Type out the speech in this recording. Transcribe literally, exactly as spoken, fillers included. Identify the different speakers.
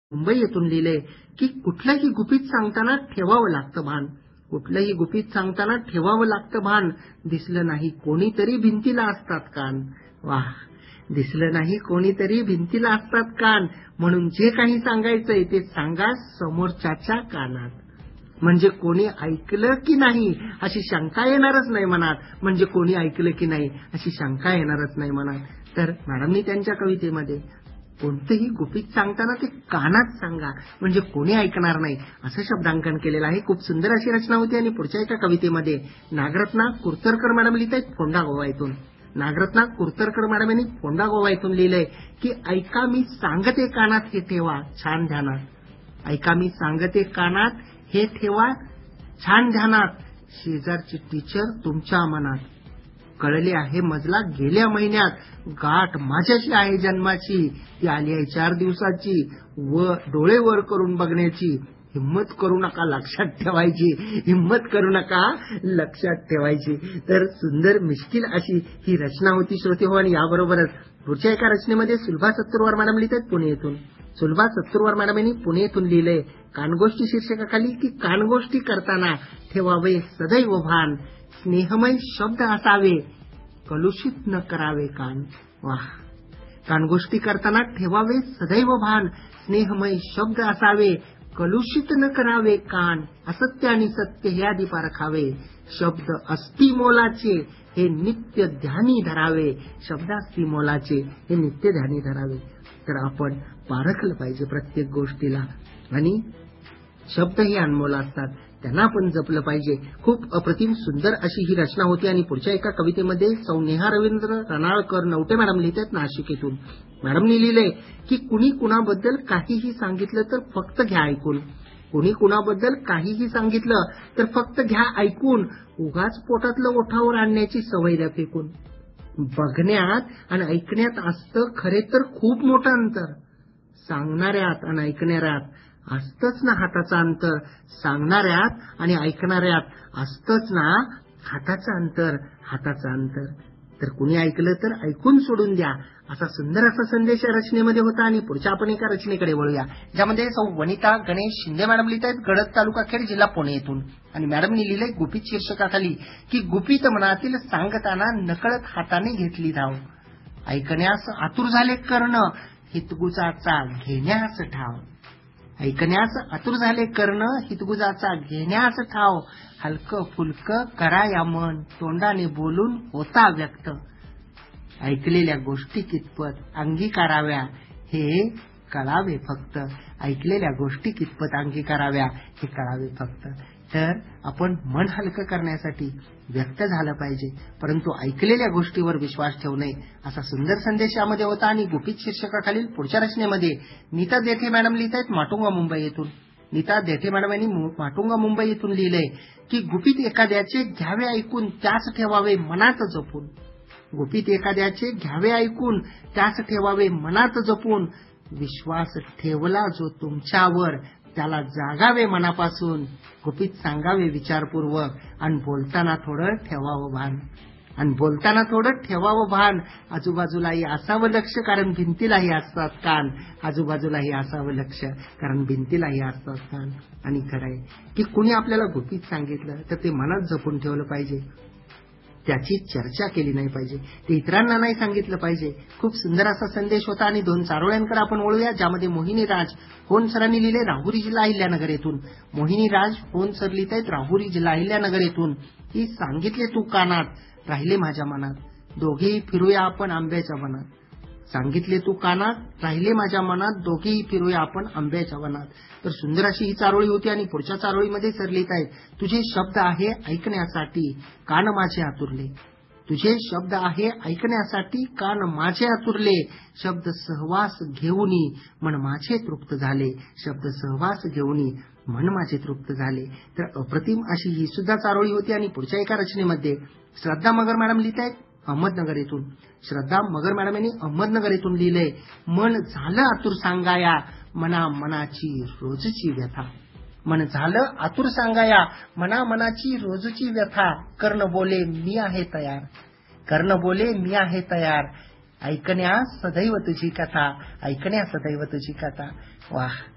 Speaker 1: मुंबई येथून लिहिले की कुठलंही गुपित सांगताना ठेवावं लागतं भान. कुठलंही गुपित सांगताना ठेवावं लागतं भान. दिसलं नाही कोणीतरी भिंतीला असतात कान. वाह, दिसलं नाही कोणीतरी भिंतीला असतात कान. म्हणून जे काही सांगायचंय ते सांगा समोरच्याच्या कानात. म्हणजे कोणी ऐकलं की नाही अशी शंका येणारच नाही मनात. म्हणजे कोणी ऐकलं की नाही अशी शंका येणारच नाही मनात. तर मॅडमनी त्यांच्या कवितेमध्ये कोणतेही गुपित सांगताना ते कानात सांगा म्हणजे कोणी ऐकणार नाही असं शब्दांकन केलेलं आहे. खूप सुंदर अशी रचना होती. आणि पुढच्या एका कवितेमध्ये नागरत्ना कुर्तरकर मॅडम लिहित आहेत फोंडा गोवा येथून. नागरत्ना कुर्तरकर मॅडम यांनी फोंडा गोवा येथून लिहिलंय की ऐका मी सांगते कानात हे ठेवा छान ध्यानात. ऐका मी सांगते कानात हे ठेवा छान ध्यानात. शेजारची टीचर तुमच्या मनात. कळले आहे मजला गेल्या महिन्यात. गाठ माझ्याशी आहे जन्माची. ती आली आहे चार दिवसाची. व डोळे वर करून बघण्याची. हिम्मत करू नका लक्षात ठेवायची. हिम्मत करू नका लक्षात ठेवायची. तर सुंदर मिश्किल अशी ही रचना होती श्रोते हो. आणि याबरोबरच पुढच्या एका रचनेमध्ये सुलभा सत्तुरवार मॅडम लिहित आहेत पुणे येथून. सुलभा सत्तुरवार मॅडम यांनी पुणे येथून लिहिलंय कानगोष्टी शीर्षकाखाली की कानगोष्टी करताना ठेवावे सदैव भान. स्नेहमय शब्द असावे कलुषित न करावे कान. वाह, कानगोष्टी करताना ठेवावे सदैव भान. स्नेहमय शब्द असावे कलुषित न करावे कान. असत्य आणि सत्य हे आधी पारखावे. शब्द असती मोलाचे हे नित्य ध्यानी धरावे. शब्द असती मोलाचे हे नित्य ध्यानी धरावे. तर आपण पारखलं पाहिजे प्रत्येक गोष्टीला. आणि शब्द हे अनमोल असतात त्यांना आपण जपलं पाहिजे. खूप अप्रतिम सुंदर अशी ही रचना होती. आणि पुढच्या एका कवितेमध्ये सौ नेहा रवींद्र रनाळकर नवटे मॅडम लिहित आहेत नाशिक येथून. मॅडमनी लिहिलंय की कुणी कुणाबद्दल काहीही सांगितलं तर फक्त घ्या ऐकून. कुणी कुणाबद्दल काहीही सांगितलं तर फक्त घ्या ऐकून. उगाच पोटातलं ओठावर आणण्याची सवय द्या फेकून. बघण्यात आणि ऐकण्यात असतं खरे तर खूप मोठं अंतर. सांगणाऱ्यात आणि ऐकणाऱ्यात असतंच ना हाताचं अंतर. सांगणाऱ्यात आणि ऐकणाऱ्यात असतंच ना हाताचं अंतर. हाताचं अंतर. तर कुणी ऐकलं तर ऐकून सोडून द्या असा सुंदर असा संदेश या रचनेमध्ये होता. आणि पुढच्या आपण एका रचनेकडे वळूया ज्यामध्ये सौ वनिता गणेश शिंदे मॅडम लिहित आहेत गडद तालुका खेड जिल्हा पुणे येथून. आणि मॅडमनी लिहिलंय गुपित शीर्षकाखाली की गुपित मनातील सांगताना नकळत हाताने घेतली धाव. ऐकण्यास आतुर झाले कर्ण हितगुजाचा घेण्यास ठाव. ऐकण्यास आतुर झाले कर्ण हितगुजाचा घेण्यास ठाव. हलकं फुलकं करा या मन तोंडाने बोलून होता व्यक्त. ऐकलेल्या गोष्टी कितपत अंगीकाराव्या हे कळावे फक्त. ऐकलेल्या गोष्टी कितपत अंगीकाराव्या हे कळावे फक्त. तर आपण मन हलकं करण्यासाठी व्यक्त झालं पाहिजे परंतु ऐकलेल्या गोष्टीवर विश्वास ठेवू नये असा सुंदर संदेश यामध्ये होता. आणि गुपित शीर्षकाखालील पुढच्या रचनेमध्ये नीता देठे मॅडम लिहित आहेत माटुंगा मुंबई येथून. नीता देठे मॅडम यांनी माटुंगा मुंबई येथून लिहिलंय की गुपित एखाद्याचे घ्यावे ऐकून त्यास ठेवावे मनात जपून. गुपित एखाद्याचे घ्यावे ऐकून त्यास ठेवावे मनात जपून. विश्वास ठेवला जो तुमच्यावर त्याला जागावे मनापासून. गुपित सांगावे विचारपूर्वक आणि बोलताना थोडं ठेवावं भान. आणि बोलताना थोडं ठेवावं भान. आजूबाजूलाही असावं लक्ष कारण भिंतीलाही असतात कान. आजूबाजूलाही असावं लक्ष कारण भिंतीलाही असतात कान. आणि खरंय की कुणी आपल्याला गुपित सांगितलं तर ते मनात जपून ठेवलं पाहिजे. त्याची चर्चा केली नाही पाहिजे. ते इतरांना नाही सांगितलं पाहिजे. खूप सुंदर असा संदेश होता. आणि दोन चारोळ्यांकडे आपण वळूया ज्यामध्ये मोहिनी राज होन सरांनी लिहिले राहुरी जिल्हा अहिल्यानगर येथून. मोहिनी राज होन सर लिहित आहेत राहुरी जिल्हा अहिल्यानगर येथून की सांगितले तू कानात राहिले माझ्या मनात. दोघेही फिरूया आपण आंब्याच्या वनात. सांगितले तू कानात राहिले माझ्या मनात. दोघेही फिरूया आपण आंब्याच्या वनात. तर सुंदर अशी ही चारोळी होती. आणि पुढच्या चारोळीमध्ये सर लिहित आहेत तुझे शब्द आहे ऐकण्यासाठी कान माझे आतुरले. तुझे शब्द आहे ऐकण्यासाठी कान माझे आतुरले. शब्द सहवास घेऊनी मन माझे तृप्त झाले. शब्द सहवास घेऊनी मन माझे तृप्त झाले. तर अप्रतिम अशी ही सुद्धा चारोळी होती. आणि पुढच्या एका रचनेमध्ये श्रद्धा मगर मॅडम लिहित आहेत अहमदनगर येथून. श्रद्धा मगर मॅडम यांनी अहमदनगर येथून लिहिलंय मन झालं आतुर सांगाया मना मनाची रोजची व्यथा. मन झालं आतुर सांगाया मना मनाची रोजची व्यथा. कर्ण बोले मी आहे तयार. कर्ण बोले मी आहे तयार. ऐकण्यास सदैव तुझी कथा. ऐकण्यास सदैव तुझी कथा. वाह,